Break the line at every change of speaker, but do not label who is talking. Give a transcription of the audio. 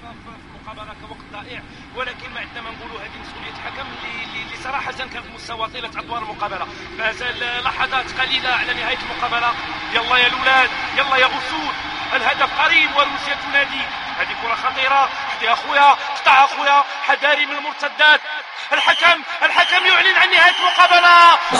في المقابله كوقت ضائع، ولكن ما عندنا ما نقولوا هذه مسؤوليه الحكم اللي صراحه كان في مستوى طيله ادوار المقابله. مازال لحظات قليله على نهايه المقابله. يلا يا الاولاد، يلا يا اسود، الهدف قريب وروسيا تنادي. هذه كره خطيره، احدى اخويا، قطع اخويا، حذاري من المرتدات. الحكم يعلن عن نهايه المقابله.